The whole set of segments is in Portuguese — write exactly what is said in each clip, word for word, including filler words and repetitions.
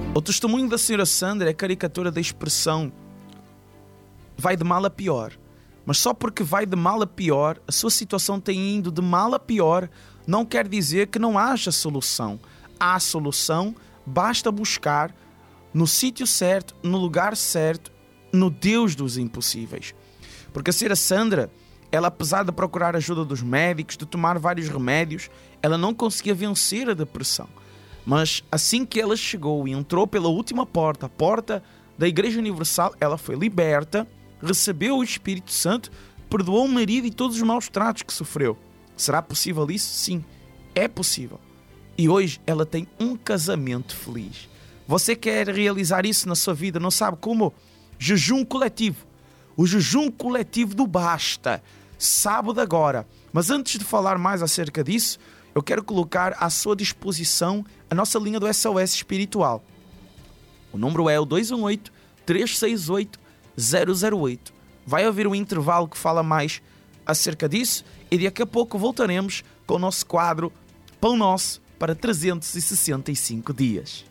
O testemunho da senhora Sandra é caricatura da expressão vai de mal a pior. Mas só porque vai de mal a pior, a sua situação tem ido de mal a pior, não quer dizer que não haja solução. Há solução, basta buscar no sítio certo, no lugar certo, no Deus dos impossíveis. Porque a senhora Sandra, ela, apesar de procurar ajuda dos médicos, de tomar vários remédios, ela não conseguia vencer a depressão. Mas assim que ela chegou e entrou pela última porta, a porta da Igreja Universal, ela foi liberta, recebeu o Espírito Santo, perdoou o marido e todos os maus tratos que sofreu. Será possível isso? Sim, é possível. E hoje ela tem um casamento feliz. Você quer realizar isso na sua vida, não sabe como? Jejum coletivo. O jejum coletivo do Basta. Sábado agora. Mas antes de falar mais acerca disso, eu quero colocar à sua disposição a nossa linha do S O S espiritual. O número é o dois um oito, três seis oito, zero zero oito. Vai haver um intervalo que fala mais acerca disso e daqui a pouco voltaremos com o nosso quadro Pão Nosso para trezentos e sessenta e cinco dias.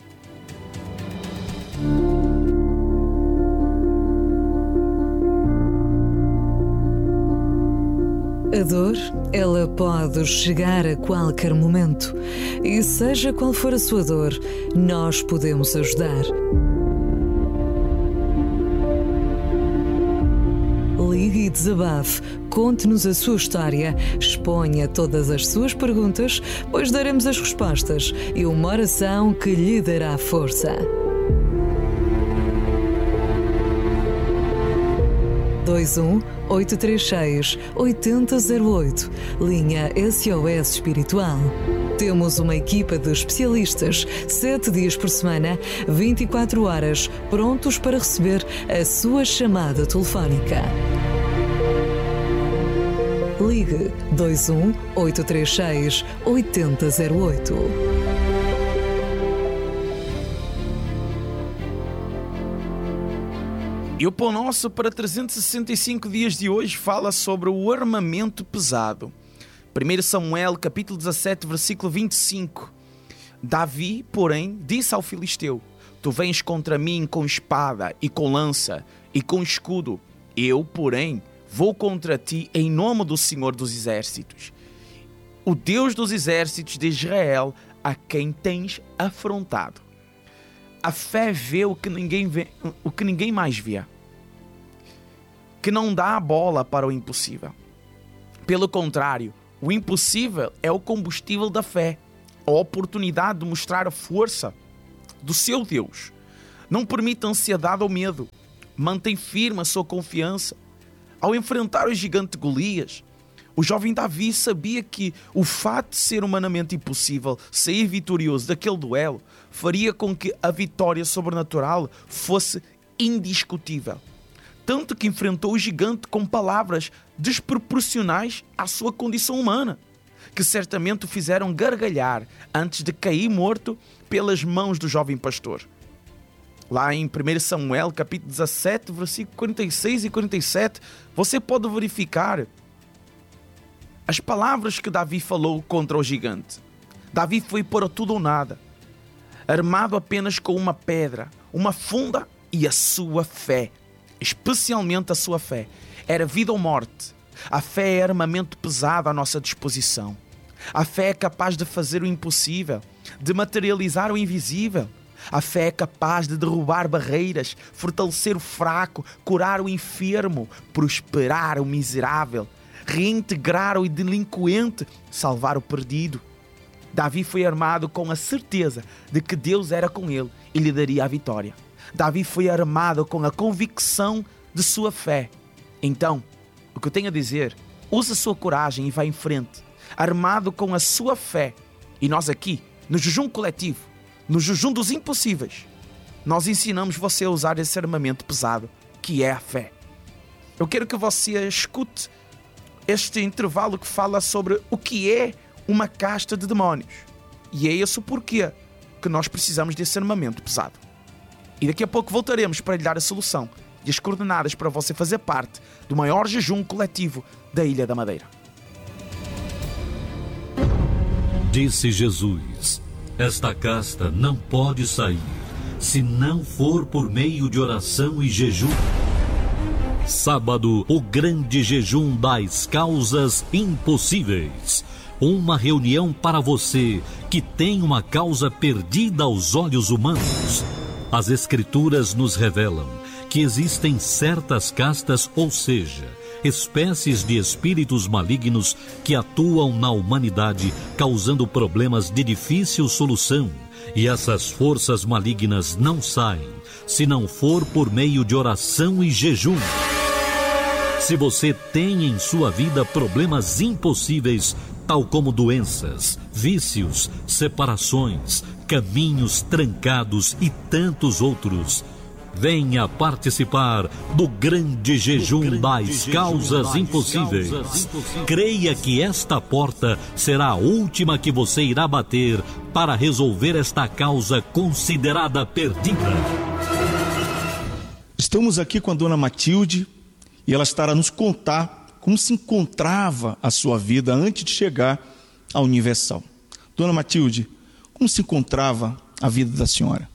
A dor, ela pode chegar a qualquer momento. E seja qual for a sua dor, nós podemos ajudar. Ligue e desabafe, conte-nos a sua história, exponha todas as suas perguntas, pois daremos as respostas e uma oração que lhe dará força. dois um oito três seis, oito zero zero oito, linha S O S Espiritual. Temos uma equipa de especialistas, sete dias por semana, vinte e quatro horas, prontos para receber a sua chamada telefónica. Ligue dois um oito três seis, oito zero zero oito. E o Pão Nosso para trezentos e sessenta e cinco dias de hoje fala sobre o armamento pesado. primeiro Samuel, capítulo dezassete, versículo vinte e cinco. Davi, porém, disse ao filisteu: Tu vens contra mim com espada e com lança e com escudo. Eu, porém, vou contra ti em nome do Senhor dos Exércitos, o Deus dos exércitos de Israel, a quem tens afrontado. A fé vê o que ninguém vê, o que ninguém mais vê, que não dá a bola para o impossível. Pelo contrário, o impossível é o combustível da fé, a oportunidade de mostrar a força do seu Deus. Não permite ansiedade ou medo, mantém firme a sua confiança. Ao enfrentar o gigante Golias, o jovem Davi sabia que o fato de ser humanamente impossível sair vitorioso daquele duelo faria com que a vitória sobrenatural fosse indiscutível. Tanto que enfrentou o gigante com palavras desproporcionais à sua condição humana, que certamente o fizeram gargalhar antes de cair morto pelas mãos do jovem pastor. Lá em primeiro Samuel, capítulo dezassete, versículos quarenta e seis e quarenta e sete, você pode verificar as palavras que Davi falou contra o gigante. Davi foi por tudo ou nada, armado apenas com uma pedra, uma funda e a sua fé. Especialmente a sua fé. Era vida ou morte. A fé é armamento pesado à nossa disposição. A fé é capaz de fazer o impossível, de materializar o invisível. A fé é capaz de derrubar barreiras, fortalecer o fraco, curar o enfermo, prosperar o miserável, reintegrar o delinquente, salvar o perdido. Davi foi armado com a certeza de que Deus era com ele e lhe daria a vitória. Davi foi armado com a convicção de sua fé. Então, o que eu tenho a dizer, use a sua coragem e vá em frente, armado com a sua fé. E nós aqui, no jejum coletivo, no jejum dos impossíveis, nós ensinamos você a usar esse armamento pesado, que é a fé. Eu quero que você escute este intervalo que fala sobre o que é uma casta de demónios. E é esse o porquê que nós precisamos desse armamento pesado. E daqui a pouco voltaremos para lhe dar a solução e as coordenadas para você fazer parte do maior jejum coletivo da Ilha da Madeira. Disse Jesus: esta casta não pode sair se não for por meio de oração e jejum. Sábado, o grande jejum das causas impossíveis. Uma reunião para você que tem uma causa perdida aos olhos humanos. As Escrituras nos revelam que existem certas castas, ou seja, espécies de espíritos malignos que atuam na humanidade, causando problemas de difícil solução. E essas forças malignas não saem se não for por meio de oração e jejum. Se você tem em sua vida problemas impossíveis, tal como doenças, vícios, separações, caminhos trancados e tantos outros, venha participar do grande jejum grande das jejum causas das impossíveis. Causas impossíveis. Creia que esta porta será a última que você irá bater para resolver esta causa considerada perdida. Estamos aqui com a dona Matilde e ela estará nos contar como se encontrava a sua vida antes de chegar à Universal. Dona Matilde, como se encontrava a vida da senhora?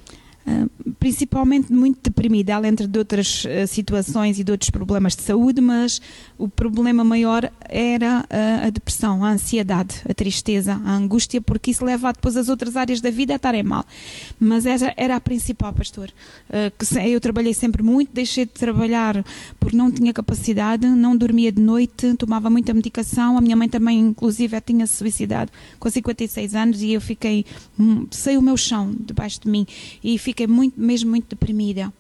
Uh, principalmente muito deprimida, além de outras uh, situações e de outros problemas de saúde, mas o problema maior era uh, a depressão, a ansiedade, a tristeza, a angústia, porque isso leva depois as outras áreas da vida a estarem mal. Mas essa era a principal, pastor. Uh, que se, eu trabalhei sempre muito, deixei de trabalhar porque não tinha capacidade, não dormia de noite, tomava muita medicação. A minha mãe também, inclusive, tinha-se suicidado com cinquenta e seis anos e eu fiquei, hum, sei o meu chão debaixo de mim e fiquei muito, mesmo muito deprimida.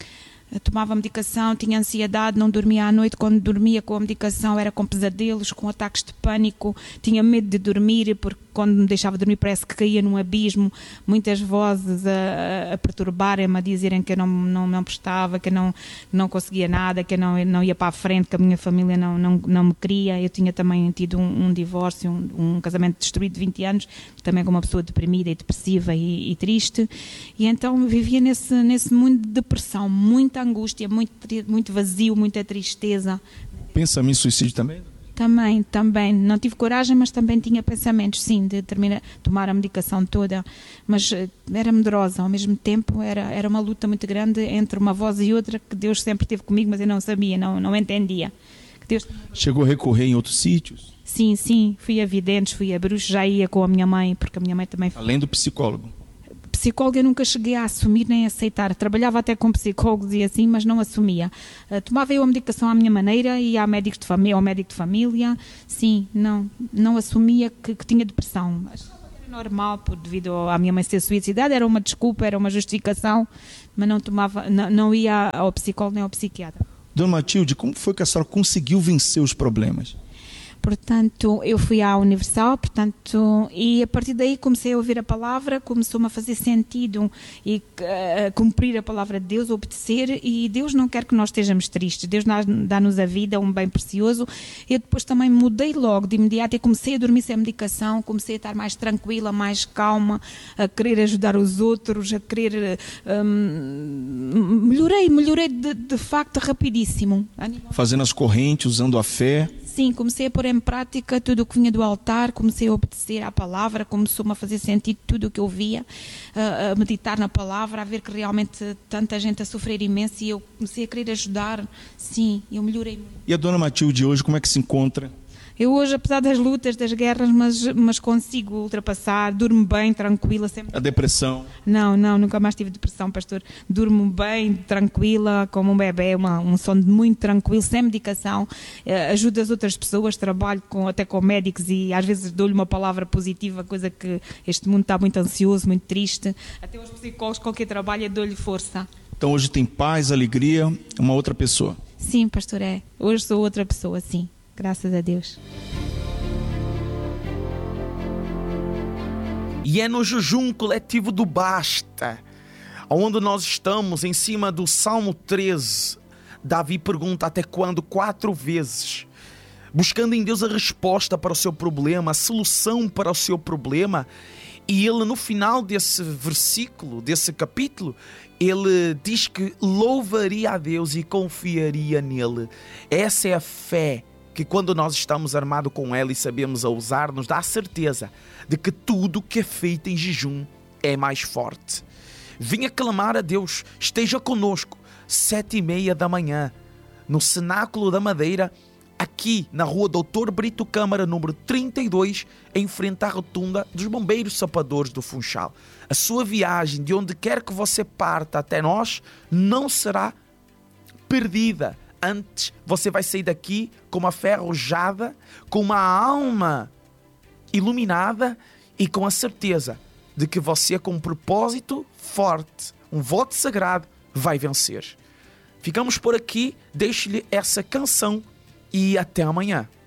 Eu tomava medicação, tinha ansiedade, não dormia à noite. Quando dormia com a medicação era com pesadelos, com ataques de pânico, tinha medo de dormir, porque quando me deixava dormir parece que caía num abismo, muitas vozes a, a perturbarem-me, a dizerem que eu não, não, não prestava, que eu não, não conseguia nada, que eu não, não ia para a frente, que a minha família não, não, não me queria. Eu tinha também tido um, um divórcio, um, um casamento destruído de vinte anos, também com uma pessoa deprimida e depressiva e, e triste, e então vivia nesse, nesse mundo de depressão, muita angústia, muito, muito vazio, muita tristeza. Pensamento em suicídio também? Também, também. Não tive coragem, mas também tinha pensamentos, sim, de terminar, tomar a medicação toda. Mas era medrosa, ao mesmo tempo era, era uma luta muito grande entre uma voz e outra, que Deus sempre esteve comigo, mas eu não sabia, não, não entendia. Que Deus... Chegou a recorrer em outros sítios? Sim, sim. Fui a videntes, fui a bruxos, já ia com a minha mãe, porque a minha mãe também... Além do psicólogo? Psicóloga eu nunca cheguei a assumir nem a aceitar. Trabalhava até com psicólogos e assim, mas não assumia. Uh, tomava eu a medicação à minha maneira e há médicos de família, ao médico de família. Sim, não, não assumia que, que tinha depressão. Achava que era normal, por, devido à minha mãe ser suicidada, era uma desculpa, era uma justificação, mas não tomava, não, não ia ao psicólogo nem ao psiquiatra. Dona Matilde, como foi que a senhora conseguiu vencer os problemas? Portanto, eu fui à Universal, portanto, e a partir daí comecei a ouvir a palavra, começou-me a fazer sentido e uh, cumprir a palavra de Deus, obedecer, e Deus não quer que nós estejamos tristes, Deus dá-nos a vida, um bem precioso. Eu depois também mudei logo, de imediato, e comecei a dormir sem medicação, comecei a estar mais tranquila, mais calma, a querer ajudar os outros, a querer... Um, melhorei, melhorei de, de facto rapidíssimo. Fazendo as correntes, usando a fé... Sim, comecei a pôr em prática tudo o que vinha do altar, comecei a obedecer à palavra, começou-me a fazer sentido tudo o que eu via, a, a meditar na palavra, a ver que realmente tanta gente a sofrer imenso, e eu comecei a querer ajudar. Sim, eu melhorei muito. E a dona Matilde hoje, como é que se encontra? Eu hoje, apesar das lutas, das guerras, mas, mas consigo ultrapassar, durmo bem, tranquila. Sempre... A depressão? Não, não, nunca mais tive depressão, pastor. Durmo bem, tranquila, como um bebê, uma, um sono muito tranquilo, sem medicação. Uh, ajudo as outras pessoas, trabalho com, até com médicos e às vezes dou-lhe uma palavra positiva, coisa que este mundo está muito ansioso, muito triste. Até os psicólogos com quem trabalho, dou-lhe força. Então hoje tem paz, alegria, uma outra pessoa? Sim, pastor, é. Hoje sou outra pessoa, sim. Graças a Deus. E é no jejum coletivo do Basta, onde nós estamos, em cima do Salmo treze. Davi pergunta até quando quatro vezes, buscando em Deus a resposta para o seu problema, a solução para o seu problema. E ele, no final desse versículo, desse capítulo, ele diz que louvaria a Deus e confiaria nele. Essa é a fé que, quando nós estamos armados com ela e sabemos a usar, nos dá a certeza de que tudo que é feito em jejum é mais forte. Vinha clamar a Deus. Esteja conosco. Sete e meia da manhã, no Cenáculo da Madeira, aqui na rua Doutor Brito Câmara, número trinta e dois, em frente à rotunda dos Bombeiros Sapadores do Funchal. A sua viagem, de onde quer que você parta até nós, não será perdida. Antes, você vai sair daqui com uma fé arrojada, com uma alma iluminada e com a certeza de que você, com um propósito forte, um voto sagrado, vai vencer. Ficamos por aqui, deixo-lhe essa canção e até amanhã.